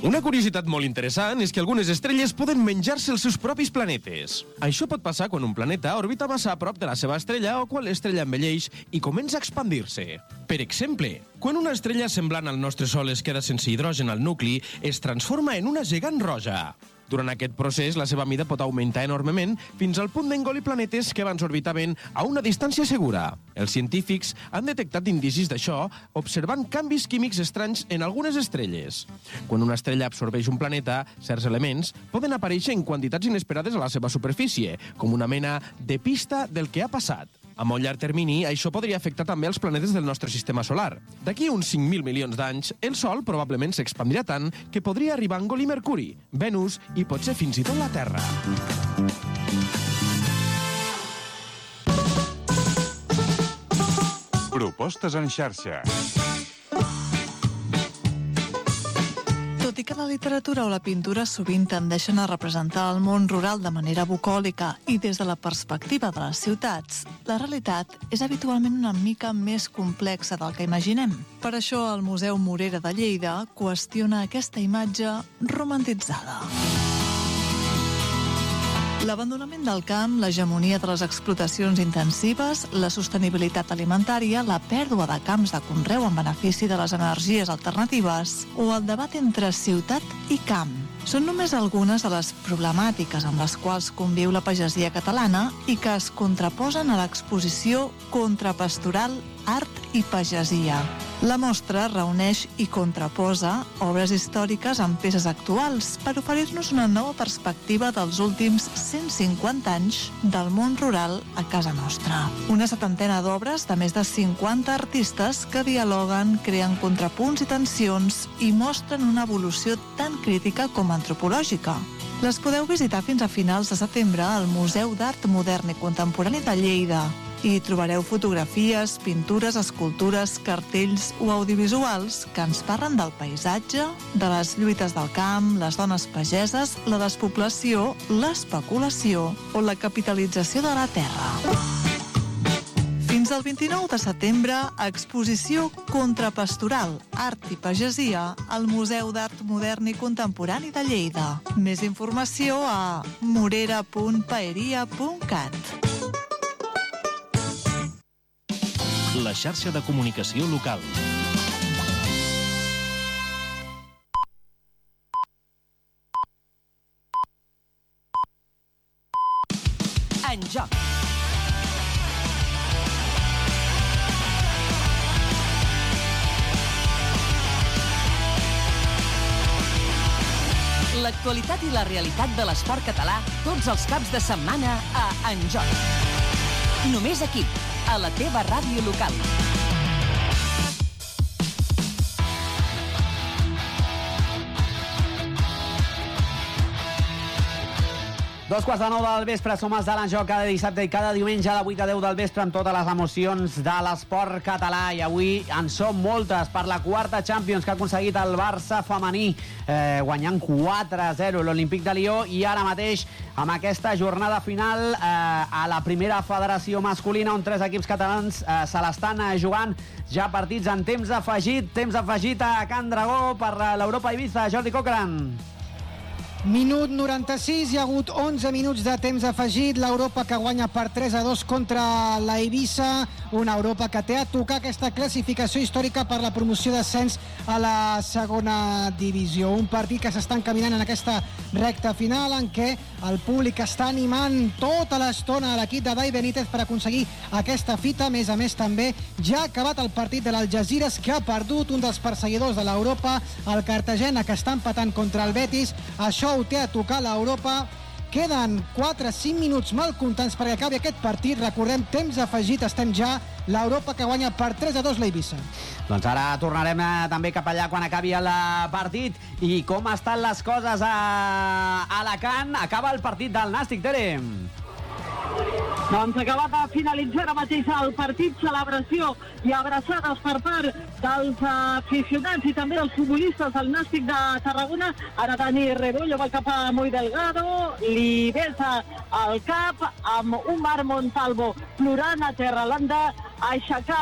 Una curiositat molt interessant és que algunes estrelles poden menjar-se els seus propis planetes. Això pot passar quan un planeta orbita massa a prop de la seva estrella o quan l'estrella envelleix i comença a expandir-se. Per exemple, quan una estrella semblant al nostre Sol es queda sense hidrogen al nucli, es transforma en una gegant roja. Durant aquest procés, la seva mida pot augmentar enormement fins al punt d'engolir planetes que abans orbitaven a una distància segura. Els científics han detectat indicis d'això observant canvis químics estranys en algunes estrelles. Quan una estrella absorbeix un planeta, certs elements poden aparèixer en quantitats inesperades a la seva superfície, com una mena de pista del que ha passat. A molt llarg termini, això podria afectar també els planetes del nostre sistema solar. D'aquí uns 5.000 milions d'anys, el Sol probablement s'expandirà tant que podria arribar a engolir Mercuri, Venus i potser fins i tot la Terra. Propostes en xarxa. Tot i que la literatura o la pintura sovint tendeixen a representar el món rural de manera bucòlica i des de la perspectiva de les ciutats, la realitat és habitualment una mica més complexa del que imaginem. Per això el Museu Morera de Lleida qüestiona aquesta imatge romantitzada. L'abandonament del camp, l'hegemonia de les explotacions intensives, la sostenibilitat alimentària, la pèrdua de camps de conreu en benefici de les energies alternatives o el debat entre ciutat i camp. Són només algunes de les problemàtiques amb les quals conviu la pagesia catalana i que es contraposen a l'exposició Contrapastoral, Art i Pagesia. La mostra reuneix i contraposa obres històriques amb peces actuals per oferir-nos una nova perspectiva dels últims 150 anys del món rural a casa nostra. Una setantena d'obres de més de 50 artistes que dialoguen, creen contrapunts i tensions i mostren una evolució tan crítica com antropològica. Les podeu visitar fins a finals de setembre al Museu d'Art Modern i Contemporani de Lleida. Hi trobareu fotografies, pintures, escultures, cartells o audiovisuals que ens parlen del paisatge, de les lluites del camp, les dones pageses, la despoblació, l'especulació o la capitalització de la terra. Fins al 29 de setembre, exposició Contrapastoral, Art i Pagesia al Museu d'Art Modern i Contemporani de Lleida. Més informació a morera.paeria.cat. La xarxa de comunicació local. En joc. L'actualitat i la realitat de l'esport català tots els caps de setmana a En joc. Només aquí, a la teva ràdio local. 2:45 del vespre, som els de l'En joc cada dissabte i cada diumenge a 8 a 10 del vespre amb totes les emocions de l'esport català. I avui en són moltes per la quarta Champions que ha aconseguit el Barça femení, guanyant 4-0 l'Olímpic de Lió, i ara mateix amb aquesta jornada final a la primera federació masculina on 3 equips catalans se l'estan jugant ja partits en temps afegit a Can Dragó per l'Europa Ibiza. Jordi Cochran. Minut 96, hi ha hagut 11 minuts de temps afegit, l'Europa que guanya per 3-2 contra la Eivissa, una Europa que té a tocar aquesta classificació històrica per la promoció d'ascens a la segona divisió. Un partit que s'està encaminant en aquesta recta final en què el públic està animant tota l'estona a l'equip de Dai Benítez per aconseguir aquesta fita. A més també ja ha acabat el partit de l'Algesires, que ha perdut un dels perseguidors de l'Europa, el Cartagena, que està empatant contra el Betis. Això ho té a tocar l'Europa. Queden 4-5 minuts mal comptants perquè acabi aquest partit. Recordem, temps afegit, estem ja. L'Europa que guanya per 3-2 l'Eivissa. Doncs ara tornarem també cap allà quan acabi el partit. I com estan les coses a Alacant? Acaba el partit del Nàstic, Tere. Doncs acaba de finalitzar ara mateix el partit, celebració i abraçades per part dels aficionats i també dels futbolistes del Nàstic de Tarragona. Ara Dani Rebollo va cap a Muy Delgado, li besa el cap amb un Mar Montalvo plorant a terra. L'han d'aixecar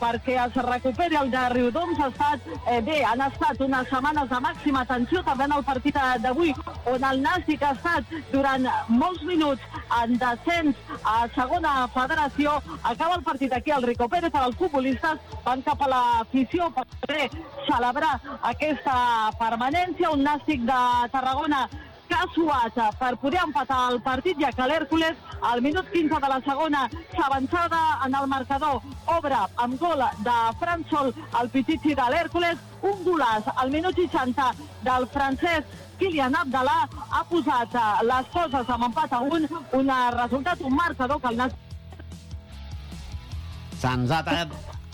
perquè es recuperi el de Riudoms. Han estat unes setmanes de màxima tensió, també en el partit d'avui, on el Nàstic ha estat durant molts minuts en descens a segona federació. Acaba el partit aquí, el Rico Pérez, els futbolistes van cap a l'afició per poder celebrar aquesta permanència. Un Nàstic de Tarragona que ha suat per poder empatar el partit, ja que l'Hèrcules, al minut 15 de la segona, s'avançada en el marcador, obre amb gol de Fran Sol, el Pichichi de l'Hèrcules. Un golaç al minut 60 del francès Kylian Abdallah ha posat les coses amb empat a un resultat, un marcador que el Nàstic... Se'ns ha tallat...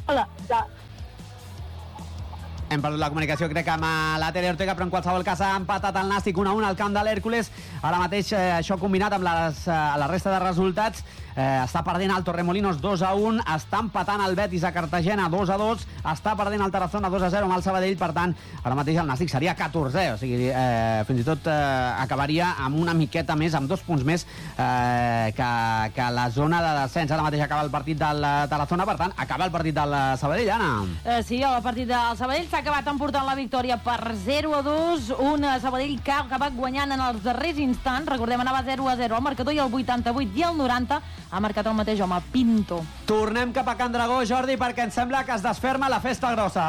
Hem perdut la comunicació, crec, amb la Tere Ortega, però en qualsevol cas ha empatat el Nàstic 1-1 al camp de l'Hèrcules. Ara mateix, això combinat amb la resta de resultats, està perdent el Torremolinos 2-1, està empatant el Betis a Cartagena 2-2, està perdent el Tarazona 2-0 amb el Sabadell. Per tant, ara mateix el Nàstic seria 14è, o sigui, fins i tot acabaria amb una miqueta més, amb 2 punts més que la zona de descens. Ara mateix acaba el partit del Tarazona, per tant, acaba el partit del Sabadell, Anna. Sí, el partit del Sabadell s'ha acabat emportant la victòria per 0-2, un Sabadell que ha acabat guanyant en els darrers instants. Recordem, anava 0-0 al marcador, i el 88 i el 90 ha marcat el mateix home, Pinto. Tornem cap a Can Dragó, Jordi, perquè ens sembla que es desferma la festa grossa.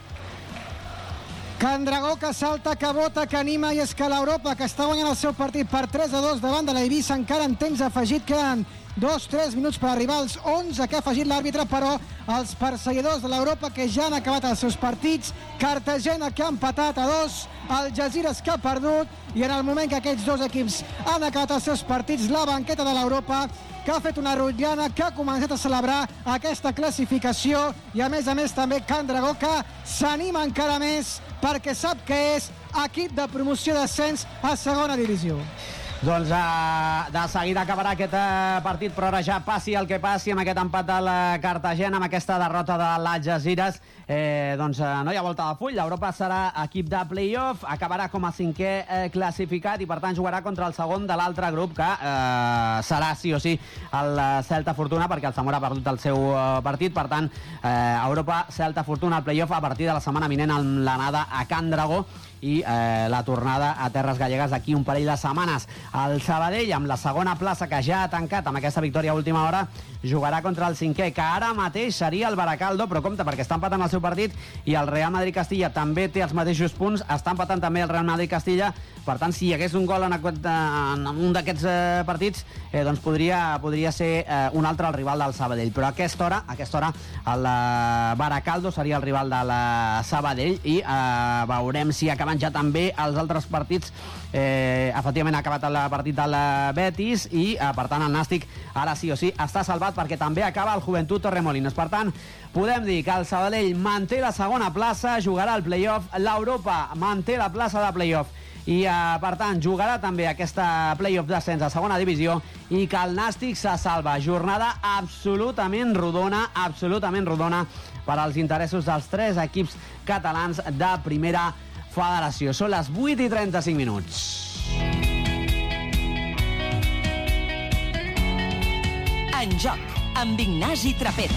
Can Dragó que salta, que vota, que anima, i és que l'Europa, que està guanyant el seu partit per 3-2 davant de la Eivissa, encara en temps afegit, queden 2-3 minuts per arribar als 11 que ha afegit l'àrbitre, però els perseguidors de l'Europa que ja han acabat els seus partits, Cartagena que ha empatat a 2, el Algesires que ha perdut, i en el moment que aquests dos equips han acabat els seus partits, la banqueta de l'Europa que ha fet una rotllana, que ha començat a celebrar aquesta classificació, i a més també Can Dragó que s'anima encara més perquè sap que és equip de promoció d'ascens a segona divisió. Doncs de seguida acabarà aquest partit, però ara ja passi el que passi amb aquest empat del Cartagena, amb aquesta derrota de l'Algesires, doncs no hi ha volta de full. L'Europa serà equip de play-off, acabarà com a 5è classificat i per tant jugarà contra el segon de l'altre grup, que serà sí o sí el Celta Fortuna, perquè el Zamora ha perdut el seu partit. Per tant, Europa, Celta Fortuna al play-off a partir de la setmana vinent amb l'anada a Can Dragó i la tornada a Terres Gallegues d'aquí un parell de setmanes. El Sabadell, amb la segona plaça que ja ha tancat amb aquesta victòria a última hora, jugarà contra el 5è, que ara mateix seria el Baracaldo, però compte, perquè està empatant el seu partit, i el Real Madrid-Castilla també té els mateixos punts, està empatant també el Real Madrid-Castilla. Per tant, si hi hagués un gol en un d'aquests partits, doncs podria ser un altre el rival del Sabadell. Però a aquesta hora el Baracaldo seria el rival del Sabadell, i veurem si acaben ja també els altres partits. Efectivament ha acabat el partit del Betis, i per tant el Nàstic ara sí o sí està salvat, perquè també acaba el Joventut Torremolinos. Per tant, podem dir que el Sabadell manté la segona plaça, jugarà al play-off, l'Europa manté la plaça de play-off i per tant jugarà també aquesta play-off d'ascens a segona divisió, i que el Nàstic se salva. Jornada absolutament rodona per als interessos dels 3 equips catalans de primera federació. Són les 8:35 minuts. En joc, amb Ignasi Trapero.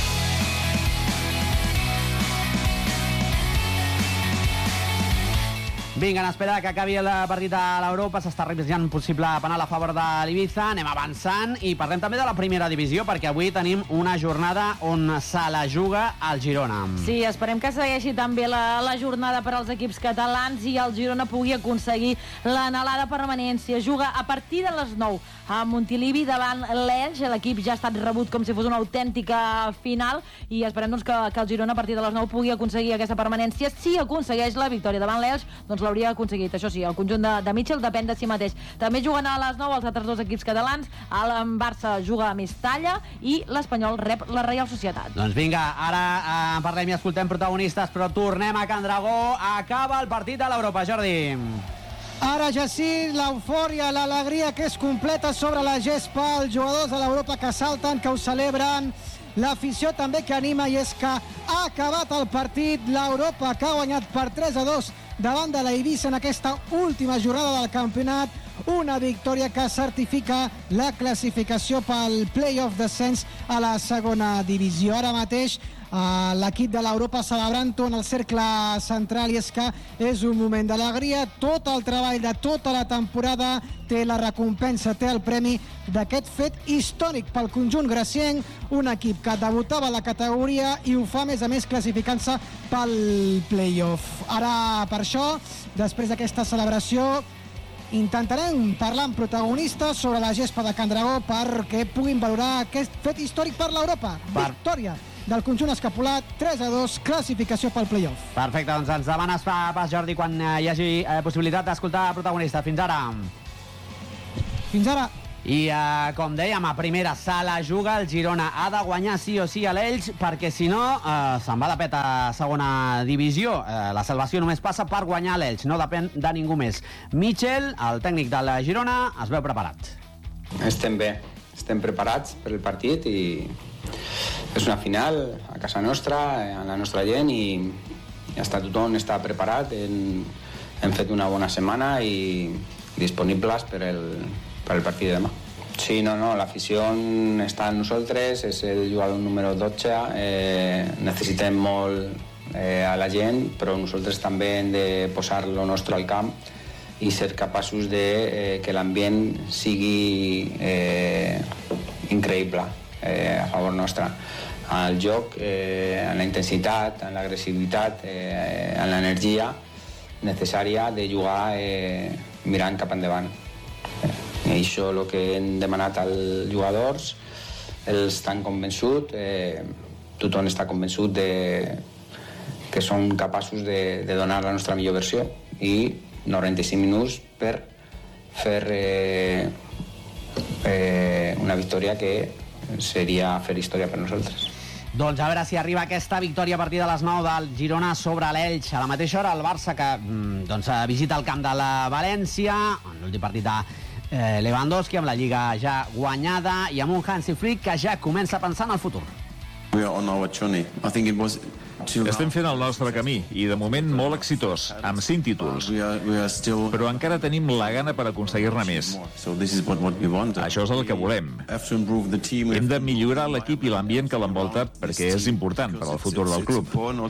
Vinga, en espera que acabi el partit de l'Europa, s'està revisant un possible penal a favor de l'Ibiza. Anem avançant i parlem també de la primera divisió, perquè avui tenim una jornada on se la juga el Girona. Sí, esperem que segueixi també la jornada per als equips catalans i el Girona pugui aconseguir l'anhelada permanència. Juga a partir de les 9 a Montilivi davant l'Elx. L'equip ja ha estat rebut com si fos una autèntica final, i esperem doncs, que el Girona a partir de les 9 pugui aconseguir aquesta permanència. Si aconsegueix la victòria davant l'Elx, doncs l'hauria aconseguit. Això sí, el conjunt de Mitchell depèn de si mateix. També juguen a les 9 els altres dos equips catalans. El Barça juga a Mestalla i l'Espanyol rep la Reial Societat. Doncs vinga, ara parlem i escoltem protagonistes, però tornem a Can Dragó. Acaba el partit de l'Europa, Jordi. Ara ja sí, l'eufòria, l'alegria que és completa sobre la gespa, els jugadors de l'Europa que salten, que ho celebren, l'afició també que anima, i és que ha acabat el partit. L'Europa que ha guanyat per 3-2 davant de l'Eivissa en aquesta última jornada del campionat. una victòria que certifica la classificació pel play-off descens a la segona divisió. Ara mateix l'equip de l'Europa celebrant-ho en el cercle central, i és que és un moment d'alegria. Tot el treball de tota la temporada té la recompensa, té el premi d'aquest fet històric pel conjunt gracienc, un equip que debutava a la categoria i ho fa a més classificant-se pel play-off. Ara, per això, després d'aquesta celebració, intentarem parlar amb protagonistes sobre la gespa de Can Dragó perquè puguin valorar aquest fet històric per l'Europa. Victòria del conjunt escapulat, 3-2, classificació pel play-off. Perfecte, doncs ens demanes pas, Jordi, quan hi hagi possibilitat d'escoltar protagonistes. Fins ara. Fins ara. I, com dèiem, a primera sala juga el Girona. Ha de guanyar sí o sí a l'Elx, perquè si no se'n va de pet a segona divisió. La salvació només passa per guanyar l'Elx, no depèn de ningú més. Michel, el tècnic del Girona, es veu preparat. Estem bé, estem preparats per el partit i és una final a casa nostra, amb la nostra gent, i tothom està preparat. Hem fet una bona setmana i disponibles per el partit de demà. Sí, l'afició està amb nosaltres, és el jugador número 12, necessitem molt a la gent, però nosaltres també hem de posar lo nostre al camp i ser capaços de que l'ambient sigui increïble a favor nostre. Al joc, en la intensitat, en l'agressivitat, en l'energia necessària de jugar mirant cap endavant. I això és el que hem demanat als jugadors. Ells estan convençuts, tothom està convençut que són capaços de donar la nostra millor versió, i 95 minuts per fer una victòria que seria fer història per nosaltres. Doncs a veure si arriba aquesta victòria a partir de les 9 del Girona sobre l'Elx. A la mateixa hora el Barça, que visita el camp de la València, en l'últim partit de Lewandowski, amb la Lliga ja guanyada, i amb un Hansi Flick que ja comença a pensar en el futur. Estem fent el nostre camí i de moment molt exitós, amb 5 títols. Però encara tenim la gana per aconseguir-ne més. Això és el que volem. Hem de millorar l'equip i l'ambient que l'envolta perquè és important per al futur del club.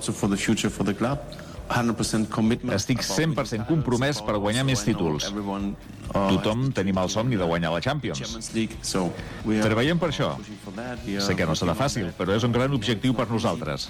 Estic 100% compromès per guanyar més títols. Tothom tenim el somni de guanyar la Champions. Treballem per això. Sé que no serà fàcil, però és un gran objectiu per nosaltres.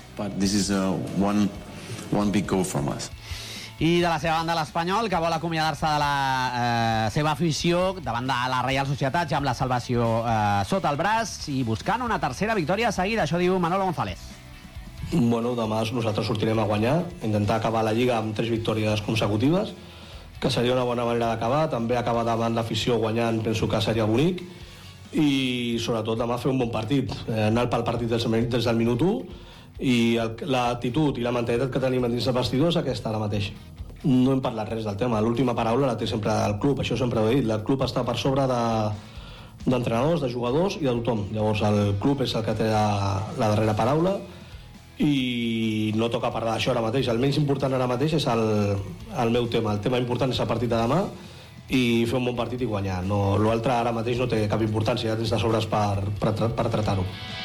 I de la seva banda l'Espanyol, que vol acomiadar-se de la seva afició davant de la Reial Societat, ja amb la salvació sota el braç i buscant una tercera victòria seguida. Això diu Manolo González. Bueno, demà nosaltres sortirem a guanyar, intentar acabar la Lliga amb 3 victòries consecutives, que seria una bona manera d'acabar. També acabar davant l'afició guanyant, penso que seria bonic, i sobretot demà fer un bon partit, anar pel partit des del minut 1, i l'actitud i la mentalitat que tenim dins els vestidors és aquesta ara mateix. No hem parlat res del tema, l'última paraula la té sempre el club, això sempre ho he dit, el club està per sobre d'entrenadors, de jugadors i de tothom. Llavors el club és el que té la darrera paraula, i no toca parlar d'això ara mateix. El menys important ara mateix és el meu tema. El tema important és el partit de demà i fer un bon partit i guanyar. L'altre ara mateix no té cap importància, ja tens de sobres per tractar-ho.